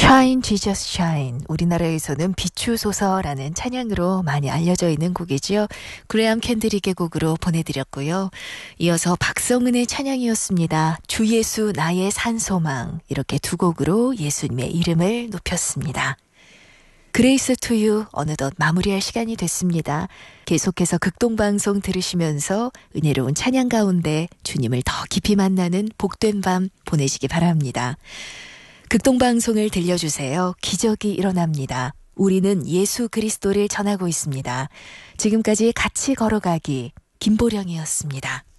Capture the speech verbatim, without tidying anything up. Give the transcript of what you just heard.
Shine, Jesus Shine. 우리나라에서는 비추소서라는 찬양으로 많이 알려져 있는 곡이지요. 그레암 캔드릭의 곡으로 보내드렸고요. 이어서 박성은의 찬양이었습니다. 주 예수 나의 산소망. 이렇게 두 곡으로 예수님의 이름을 높였습니다. 그레이스 투 유 어느덧 마무리할 시간이 됐습니다. 계속해서 극동방송 들으시면서 은혜로운 찬양 가운데 주님을 더 깊이 만나는 복된 밤 보내시기 바랍니다. 극동방송을 들려주세요. 기적이 일어납니다. 우리는 예수 그리스도를 전하고 있습니다. 지금까지 같이 걸어가기 김보령이었습니다.